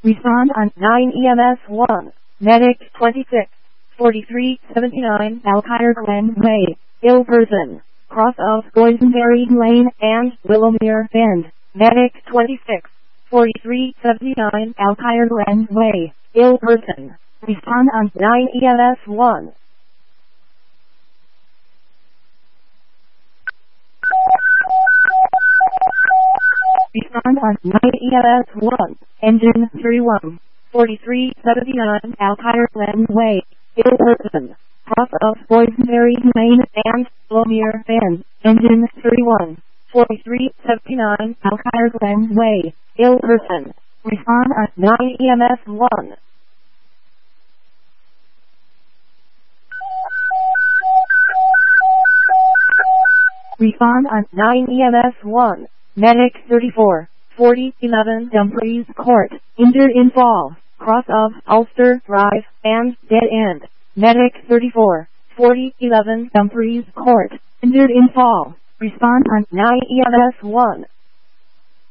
Respond on 9 EMS 1. Medic 26. 4379 Alkire Glen Way. Ill person. Cross of Boysenberry Lane and Willowmere Bend. Medic 26. 4379 Alkire Glen Way. Ill person. Respond on 9 EMS 1. Respond on 9 EMS 1. Engine 31. 4379 Alkire Glen Way. Ill person. Cross of Boysenberry Lane and Willowmere Bend. Engine 31. 4379 Alkire Glen Way. Ill person. Respond on 9 EMS 1. Respond on 9 EMS 1. Medic 34. 4011 Dumfries Court. Injured in fall. Cross of Ulster Drive and Dead End. Medic 34. 4011 Dumfries Court. Injured in fall. Respond on 9 EMS 1.